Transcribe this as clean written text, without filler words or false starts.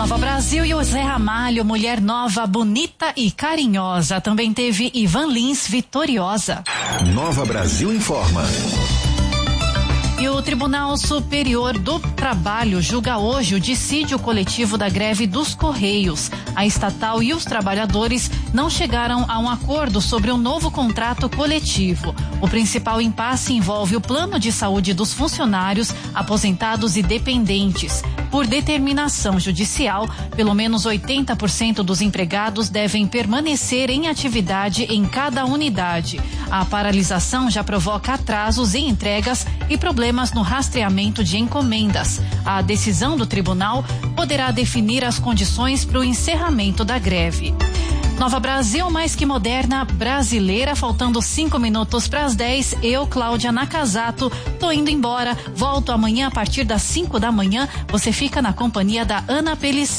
Nova Brasil e o Zé Ramalho, mulher nova, bonita e carinhosa. Também teve Ivan Lins, vitoriosa. Nova Brasil informa. E o Tribunal Superior do Trabalho julga hoje o dissídio coletivo da greve dos Correios. A estatal e os trabalhadores não chegaram a um acordo sobre um novo contrato coletivo. O principal impasse envolve o plano de saúde dos funcionários, aposentados e dependentes. Por determinação judicial, pelo menos 80% dos empregados devem permanecer em atividade em cada unidade. A paralisação já provoca atrasos em entregas e problemas no rastreamento de encomendas. A decisão do tribunal poderá definir as condições para o encerramento da greve. Nova Brasil, mais que moderna, brasileira, faltando 5 minutos para as 10. Eu, Cláudia Nakazato, tô indo embora. Volto amanhã a partir das 5 da manhã. Você fica na companhia da Ana Pellicer.